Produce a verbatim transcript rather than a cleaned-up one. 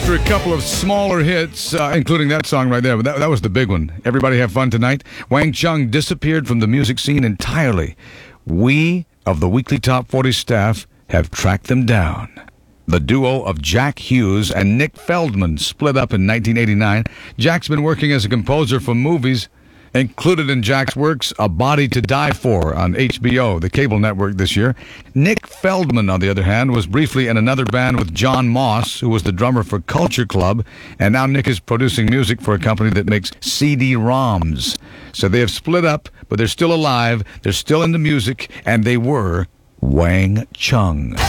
after a couple of smaller hits, uh, including that song right there, but that, that was the big one. Everybody have fun tonight. Wang Chung disappeared from the music scene entirely. We of the Weekly Top forty staff have tracked them down. The duo of Jack Hughes and Nick Feldman split up in nineteen eighty-nine. Jack's been working as a composer for movies. Included in Jack's works, A Body to Die For on H B O, the cable network this year. Nick Feldman, on the other hand, was briefly in another band with John Moss, who was the drummer for Culture Club, and now Nick is producing music for a company that makes C D ROMs. So they have split up, but they're still alive, they're still into music, and they were Wang Chung.